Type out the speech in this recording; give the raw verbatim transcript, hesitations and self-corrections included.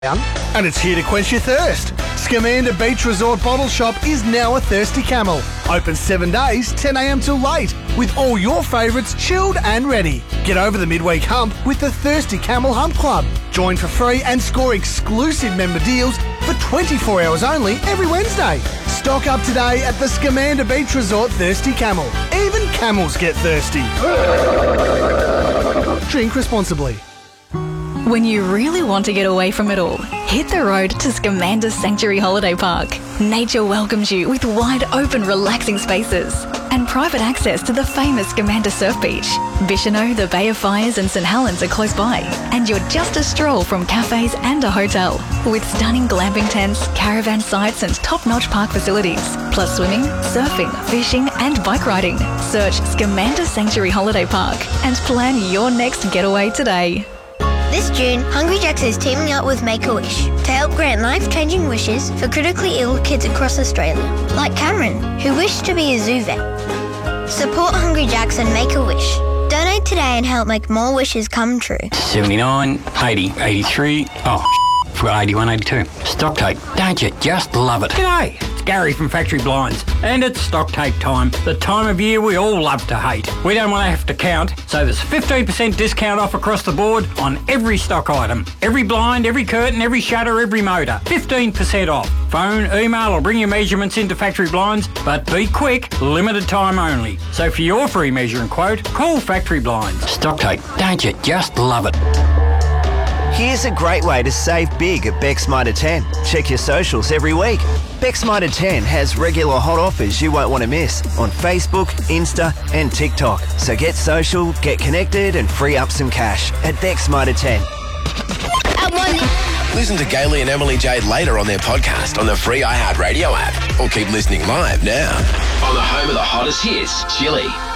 And it's here to quench your thirst. Scamander Beach Resort Bottle Shop is now a Thirsty Camel. Open seven days, ten a m till late, with all your favourites chilled and ready. Get over the midweek hump with the Thirsty Camel Hump Club. Join for free and score exclusive member deals for twenty-four hours only every Wednesday. Stock up today at the Scamander Beach Resort Thirsty Camel. Even camels get thirsty. Drink responsibly. When you really want to get away from it all, hit the road to Scamander Sanctuary Holiday Park. Nature welcomes you with wide open relaxing spaces and private access to the famous Scamander Surf Beach. Bicheno, the Bay of Fires and St Helens are close by, and you're just a stroll from cafes and a hotel with stunning glamping tents, caravan sites and top-notch park facilities, plus swimming, surfing, fishing and bike riding. Search Scamander Sanctuary Holiday Park and plan your next getaway today. This June, Hungry Jack's is teaming up with Make-A-Wish to help grant life-changing wishes for critically ill kids across Australia, like Cameron, who wished to be a zoo vet. Support Hungry Jack's and Make-A-Wish. Donate today and help make more wishes come true. seventy-nine, eighty, eighty-three, oh, forgot eighty-one, eighty-two. Stock take, don't you just love it? G'day, it's Gary from Factory Blinds, and it's stock take time, the time of year we all love to hate. We don't want to have to count, so there's fifteen percent discount off across the board on every stock item. Every blind, every curtain, every shutter, every motor. fifteen percent off. Phone, email or bring your measurements into Factory Blinds, but be quick, limited time only. So for your free measure and quote, call Factory Blinds. Stock take, don't you just love it? Here's a great way to save big at Beck's Mitre ten. Check your socials every week. Beck's Mitre ten has regular hot offers you won't want to miss on Facebook, Insta and TikTok. So get social, get connected and free up some cash at Beck's Mitre ten. Listen to Gailey and Emily Jade later on their podcast on the free iHeartRadio app or keep listening live now. On the home of the hottest hits, Chili.